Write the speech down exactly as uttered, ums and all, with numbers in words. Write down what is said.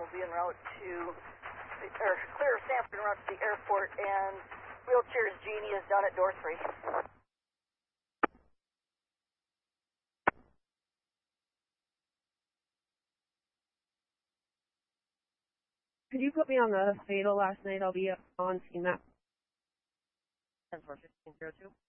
will be en route to, or clear Sanford en route to the airport, and wheelchairs Jeannie is down at door three. Could you put me on the fatal last night? I'll be on scene map. ten four fifteen zero two.